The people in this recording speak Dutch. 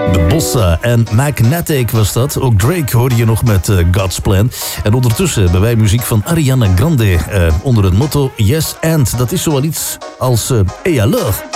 De Bossa en Magnetic was dat. Ook Drake hoorde je nog met God's Plan. En ondertussen hebben wij muziek van Ariana Grande onder het motto Yes and. Dat is zoal iets als Et alors?